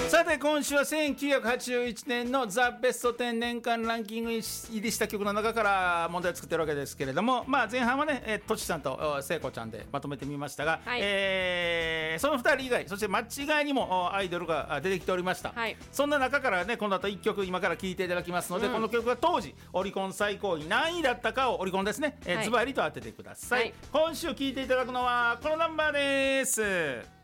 さて今週は1981年のザ・ベスト10年間ランキング入りした曲の中から問題を作ってるわけですけれども、前半はねとちさんと聖子ちゃんでまとめてみましたが、その2人以外、そして間違いにもアイドルが出てきておりました、そんな中からね今度あと1曲今から聴いていただきますので、この曲が当時オリコン最高位何位だったかをオリコンですね、ズバリと当ててください。今週聴いていただくのはこのナンバーです。